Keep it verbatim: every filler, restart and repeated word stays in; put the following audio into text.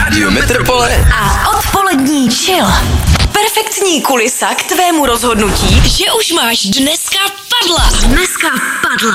Rádio Metropole a odpolední chill. Perfektní kulisa k tvému rozhodnutí, že už máš dneska padla. Dneska padla.